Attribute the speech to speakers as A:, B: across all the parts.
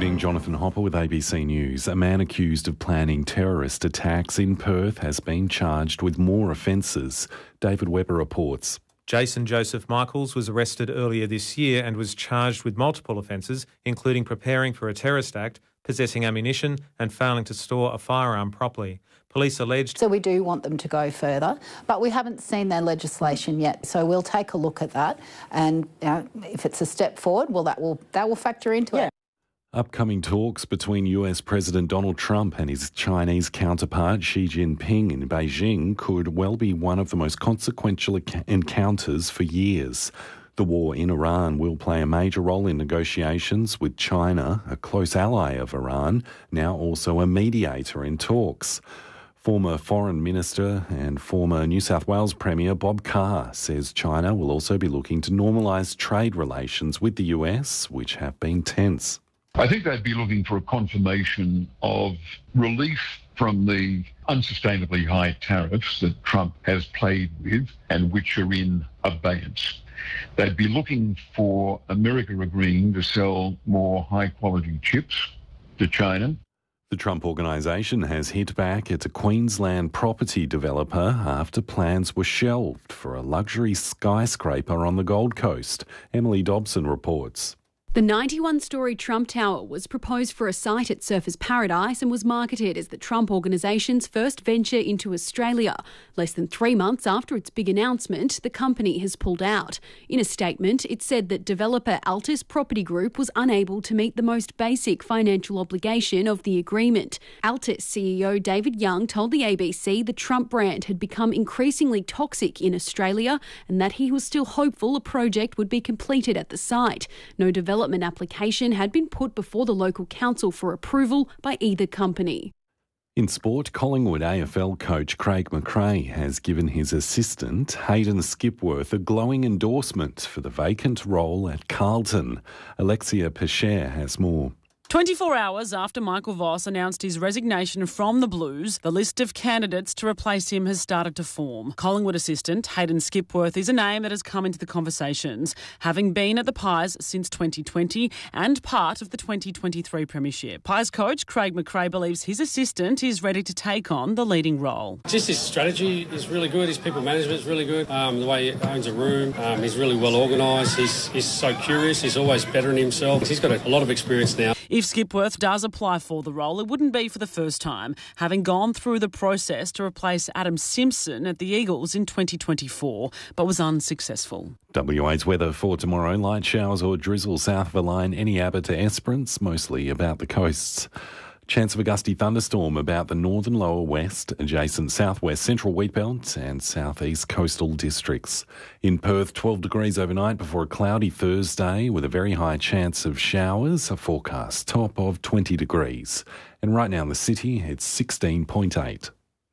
A: evening, Jonathan Hopper with ABC News. A man accused of planning terrorist attacks in Perth has been charged with more offences. David Webber reports.
B: Jason Joseph Michaels was arrested earlier this year and was charged with multiple offences, including preparing for a terrorist act, possessing ammunition and failing to store a firearm properly. Police alleged...
C: So we do want them to go further, but we haven't seen their legislation yet. So we'll take a look at that, and if it's a step forward, well, that will factor into it.
A: Upcoming talks between US President Donald Trump and his Chinese counterpart Xi Jinping in Beijing could well be one of the most consequential encounters for years. The war in Iran will play a major role in negotiations, with China, a close ally of Iran, now also a mediator in talks. Former Foreign Minister and former New South Wales Premier Bob Carr says China will also be looking to normalise trade relations with the US, which have been tense.
D: I think they'd be looking for a confirmation of relief from the unsustainably high tariffs that Trump has played with and which are in abeyance. They'd be looking for America agreeing to sell more high-quality chips to China.
A: The Trump Organisation has hit back at a Queensland property developer after plans were shelved for a luxury skyscraper on the Gold Coast. Emily Dobson reports.
E: The 91-storey Trump Tower was proposed for a site at Surfers Paradise and was marketed as the Trump Organisation's first venture into Australia. Less than 3 months after its big announcement, the company has pulled out. In a statement, it said that developer Altus Property Group was unable to meet the most basic financial obligation of the agreement. Altus CEO David Young told the ABC the Trump brand had become increasingly toxic in Australia and that he was still hopeful a project would be completed at the site. No development application had been put before the local council for approval by either company.
A: In sport, Collingwood AFL coach Craig McRae has given his assistant Hayden Skipworth a glowing endorsement for the vacant role at Carlton. Alexia Pescher has more.
F: 24 hours after Michael Voss announced his resignation from the Blues, the list of candidates to replace him has started to form. Collingwood assistant Hayden Skipworth is a name that has come into the conversations, having been at the Pies since 2020 and part of the 2023 Premiership. Pies coach Craig McRae believes his assistant is ready to take on the leading role.
G: Just his strategy is really good, his people management is really good, the way he owns a room, he's really well organised, he's so curious, he's always bettering himself. He's got a lot of experience now.
F: If Skipworth does apply for the role, it wouldn't be for the first time, having gone through the process to replace Adam Simpson at the Eagles in 2024, but was unsuccessful.
A: WA's weather for tomorrow: light showers or drizzle south of the line, Eneabba to Esperance, mostly about the coasts. Chance of a gusty thunderstorm about the northern lower west, adjacent southwest central wheatbelt and southeast coastal districts. In Perth, 12 degrees overnight before a cloudy Thursday with a very high chance of showers, a forecast top of 20 degrees. And right now in the city, it's 16.8.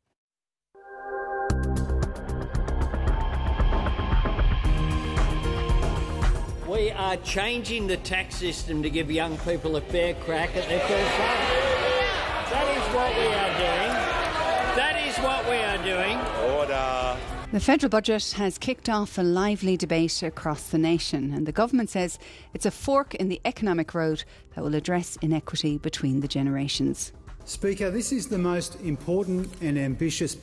H: We are changing the tax system to give young people a fair crack at their first home. That is what we are doing. That is what we are doing.
I: Order. The federal budget has kicked off a lively debate across the nation, and the government says it's a fork in the economic road that will address inequity between the generations.
J: Speaker, this is the most important and ambitious